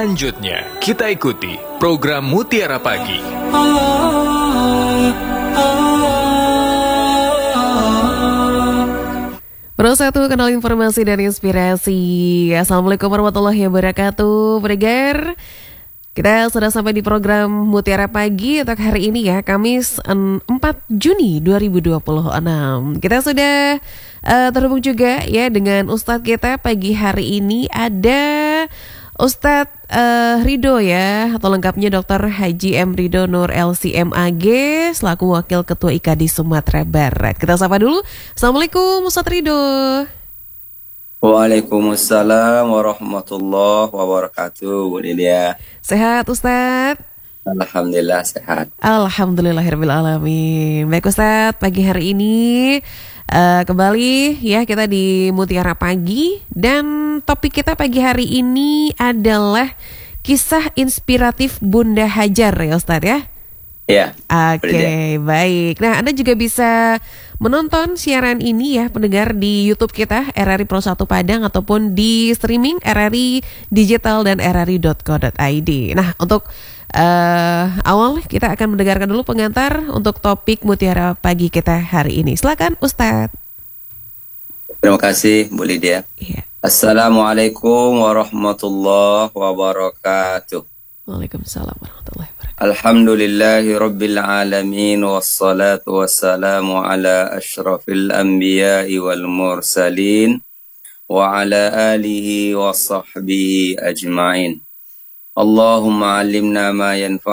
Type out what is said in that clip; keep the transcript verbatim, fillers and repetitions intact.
Selanjutnya, kita ikuti program Mutiara Pagi. Pro satu Kanal Informasi dan Inspirasi. Assalamualaikum warahmatullahi wabarakatuh. Pendengar, kita sudah sampai di program Mutiara Pagi untuk hari ini ya, Kamis empat Juni dua ribu dua puluh enam. Kita sudah uh, terhubung juga ya dengan Ustadz kita pagi hari ini. Ada Ustadz uh, Ridho ya, atau lengkapnya Doktor Haji M. Ridho Nur L C M A G selaku Wakil Ketua I K A D I Sumatera Barat. Kita sapa dulu. Assalamualaikum Ustadz Ridho. Waalaikumsalam warahmatullahi wabarakatuh. Bu Lydia. Sehat Ustadz? Alhamdulillah sehat. Alhamdulillahirabbil alamin. Baik Ustadz, pagi hari ini uh, kembali ya kita di Mutiara Pagi, dan topik kita pagi hari ini adalah kisah inspiratif Bunda Hajar ya Ustadz ya. Iya. Oke, okay, baik. Nah, Anda juga bisa menonton siaran ini ya pendengar di YouTube kita R R I Pro satu Padang ataupun di streaming R R I Digital dan r r i dot co dot i d. Nah, untuk uh, awal kita akan mendengarkan dulu pengantar untuk topik Mutiara Pagi kita hari ini. Silakan Ustadz. Terima kasih Bu Lydia. Iya. Assalamualaikum warahmatullahi wabarakatuh. Waalaikumsalam warahmatullahi wabarakatuh. Alhamdulillahi rabbil alamin, wassalatu wassalamu ala ashrafil anbiya'i wal mursalin wa ala alihi wa sahbihi ajma'in. Allahumma alimna ma yanfa'una